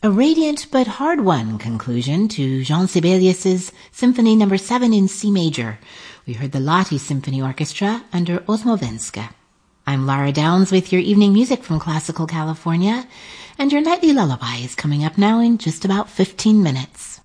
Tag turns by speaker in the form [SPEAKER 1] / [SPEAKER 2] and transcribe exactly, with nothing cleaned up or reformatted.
[SPEAKER 1] A radiant but hard-won conclusion to Jean Sibelius's Symphony Number seven in C major. We heard the Lati Symphony Orchestra under Osmovenska. I'm Lara Downs with your evening music from Classical California, and your nightly lullaby is coming up now in just about fifteen minutes.